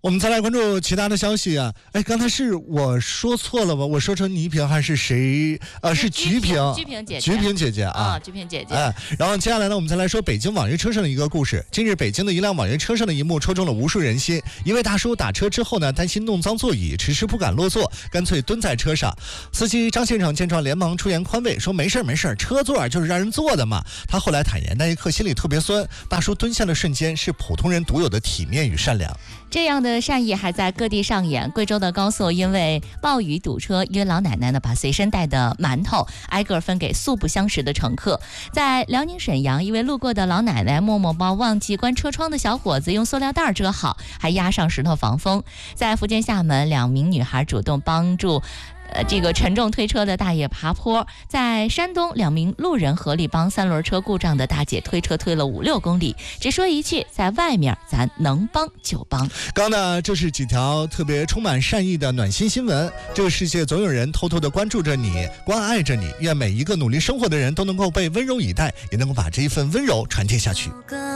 我们再来关注其他的消息啊！哎，刚才是我说错了吗？我说成倪萍还是谁？是菊萍姐姐，菊萍姐姐啊， 菊萍姐姐。 哎，然后接下来呢，我们再来说北京网约车上的一个故事。近日，北京的一辆网约车上的一幕戳中了无数人心。一位大叔打车之后呢，担心弄脏座椅，迟迟不敢落座，干脆蹲在车上。司机张先生见状，连忙出言宽慰，说没事没事，车座就是让人坐的嘛。他后来坦言，那一刻心里特别酸。大叔蹲下的瞬间，是普通人独有的体面与善良。 这样的善意还在各地上演。贵州的高速因为暴雨堵车，一位老奶奶呢把随身带的馒头挨个分给素不相识的乘客。在辽宁沈阳，一位路过的老奶奶默默帮忘记关车窗的小伙子用塑料袋遮好，还压上石头防风。在福建厦门，两名女孩主动帮助这个沉重推车的大爷爬坡。在山东，两名路人合力帮三轮车故障的大姐推车推了5-6公里。只说一句，在外面咱能帮就帮。 刚呢，这是几条特别充满善意的暖心新闻。这个世界总有人偷偷的关注着你，关爱着你。愿每一个努力生活的人都能够被温柔以待，也能够把这一份温柔传递下去。